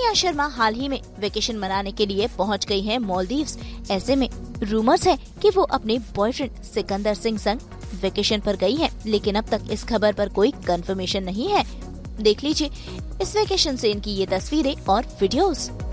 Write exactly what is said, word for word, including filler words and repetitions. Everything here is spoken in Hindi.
अनन्या शर्मा हाल ही में वेकेशन मनाने के लिए पहुंच गई हैं मालदीव्स। ऐसे में रूमर्स है कि वो अपने बॉयफ्रेंड सिकंदर सिंह संग वेकेशन पर गई हैं, लेकिन अब तक इस खबर पर कोई कंफर्मेशन नहीं है। देख लीजिए इस वेकेशन से इनकी ये तस्वीरें और वीडियोस।